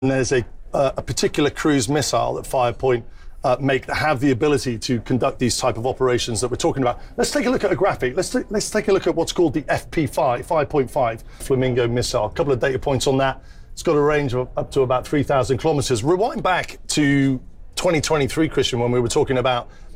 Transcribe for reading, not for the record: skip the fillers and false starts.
And there's a particular cruise missile that Firepoint make that have the ability to conduct these type of operations that we're talking about. Let's take a look at a graphic. Let's take a look at what's called the FP5, 5.5 Flamingo missile. A couple of data points on that. It's got a range of up to about 3,000 kilometers. Rewind back to 2023, Christian, when we were talking about